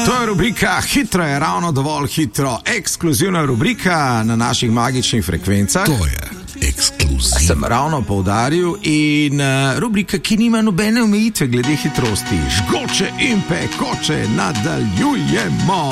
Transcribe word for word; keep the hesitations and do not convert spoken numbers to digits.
To je rubrika Hitro je ravno dovolj hitro, ekskluzivna rubrika na naših magičnih frekvencah. To je ekskluzivno. Sem ravno poudaril in uh, rubrika, ki nima nobene omejitve glede hitrosti. Žgoče in pekoče nadaljujemo.